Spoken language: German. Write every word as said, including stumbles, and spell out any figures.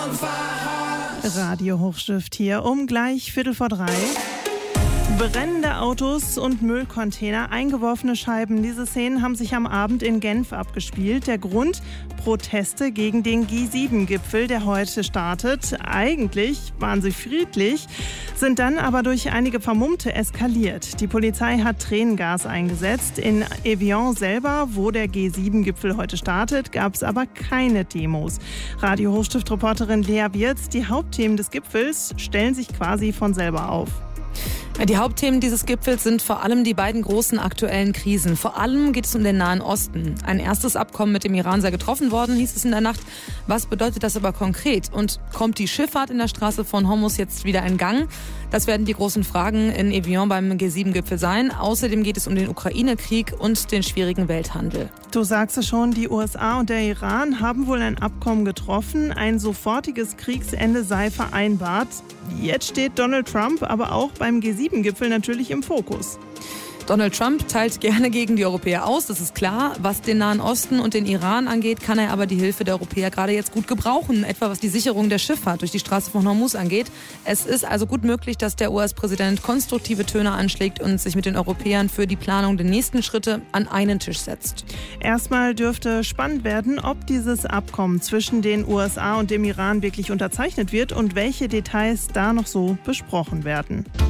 Radio Hochstift hier um gleich Viertel vor drei. Brennende Autos und Müllcontainer, eingeworfene Scheiben. Diese Szenen haben sich am Abend in Genf abgespielt. Der Grund? Proteste gegen den G sieben Gipfel, der heute startet. Eigentlich waren sie friedlich, sind dann aber durch einige Vermummte eskaliert. Die Polizei hat Tränengas eingesetzt. In Evian selber, wo der G sieben Gipfel heute startet, gab es aber keine Demos. Radio Hochstift-Reporterin Lea Wirz, die Hauptthemen des Gipfels stellen sich quasi von selber auf. Die Hauptthemen dieses Gipfels sind vor allem die beiden großen aktuellen Krisen. Vor allem geht es um den Nahen Osten. Ein erstes Abkommen mit dem Iran sei getroffen worden, hieß es in der Nacht. Was bedeutet das aber konkret? Und kommt die Schifffahrt in der Straße von Hormuz jetzt wieder in Gang? Das werden die großen Fragen in Evian beim G sieben Gipfel sein. Außerdem geht es um den Ukraine-Krieg und den schwierigen Welthandel. Du sagst es schon, die U S A und der Iran haben wohl ein Abkommen getroffen. Ein sofortiges Kriegsende sei vereinbart. Jetzt steht Donald Trump aber auch beim G sieben Gipfel natürlich im Fokus. Donald Trump teilt gerne gegen die Europäer aus, das ist klar. Was den Nahen Osten und den Iran angeht, kann er aber die Hilfe der Europäer gerade jetzt gut gebrauchen. Etwa was die Sicherung der Schifffahrt durch die Straße von Hormuz angeht. Es ist also gut möglich, dass der U S-Präsident konstruktive Töne anschlägt und sich mit den Europäern für die Planung der nächsten Schritte an einen Tisch setzt. Erstmal dürfte spannend werden, ob dieses Abkommen zwischen den U S A und dem Iran wirklich unterzeichnet wird und welche Details da noch so besprochen werden.